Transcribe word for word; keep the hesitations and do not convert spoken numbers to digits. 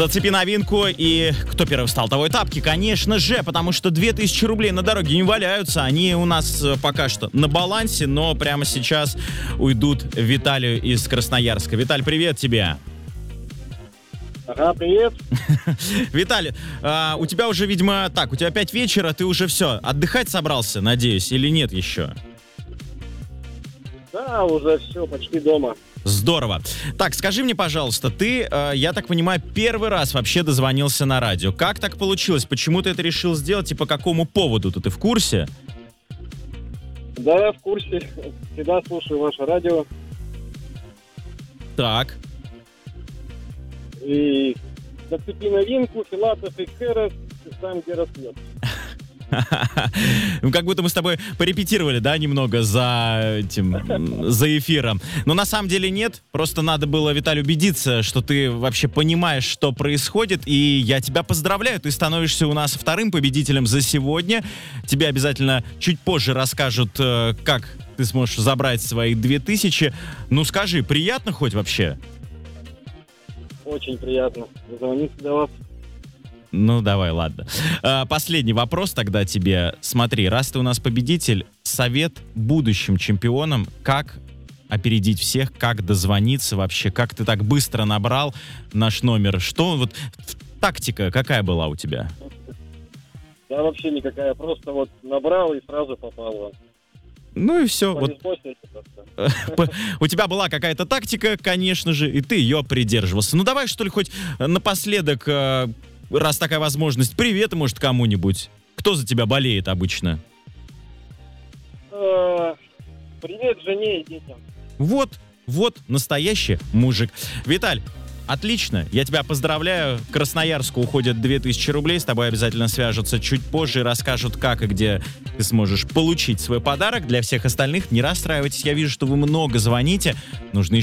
Зацепи новинку, и кто первый встал, того и тапки, конечно же, потому что две тысячи рублей на дороге не валяются, они у нас пока что на балансе, но прямо сейчас уйдут Виталию из Красноярска. Виталь, привет тебе! Ага, привет. Виталий, а, у тебя уже, видимо, так, у тебя пять вечера, ты уже все, отдыхать собрался, надеюсь, или нет еще? Да, уже все, почти дома. Здорово. Так, скажи мне, пожалуйста, ты, э, я так понимаю, первый раз вообще дозвонился на радио. Как так получилось? Почему ты это решил сделать и по какому поводу? Ты в курсе? Да, я в курсе. Всегда слушаю ваше радио. Так. И зацепи новинку, Филатов и Хэрос, там, где рассвет. Ну, как будто мы с тобой порепетировали, да, немного за этим, за эфиром. Но на самом деле нет. Просто надо было, Виталий, убедиться, что ты вообще понимаешь, что происходит. И я тебя поздравляю. Ты становишься у нас вторым победителем за сегодня. Тебе обязательно чуть позже расскажут, как ты сможешь забрать свои две тысячи. Ну, скажи, приятно хоть вообще? Очень приятно. Звонить до вас. Ну, давай, ладно. А, последний вопрос тогда тебе. Смотри, раз ты у нас победитель, совет будущим чемпионам, как опередить всех, как дозвониться вообще, как ты так быстро набрал наш номер? Что вот тактика какая была у тебя? Да, вообще никакая. Просто вот набрал и сразу попал. Ну и все. Вот. Просто. У тебя была какая-то тактика, конечно же, и ты ее придерживался. Ну давай, что ли, хоть напоследок, раз такая возможность, привет, может, кому-нибудь. Кто за тебя болеет обычно? Привет жене и детям. Вот, вот настоящий мужик. Виталь, отлично, я тебя поздравляю. В Красноярску уходят две тысячи рублей, с тобой обязательно свяжутся чуть позже и расскажут, как и где ты сможешь получить свой подарок. Для всех остальных не расстраивайтесь, я вижу, что вы много звоните. Нужно